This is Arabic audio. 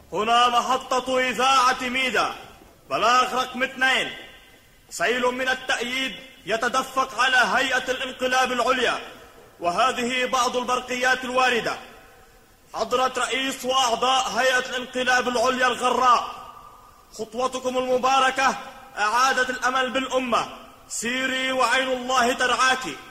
هنا محطة إذاعة ميدا، بلاغ رقم 2. سيل من التأييد يتدفق على هيئة الانقلاب العليا، وهذه بعض البرقيات الواردة. حضرة رئيس وأعضاء هيئة الانقلاب العليا الغراء، خطوتكم المباركة أعادت الأمل بالأمة. سيري وعين الله ترعاك.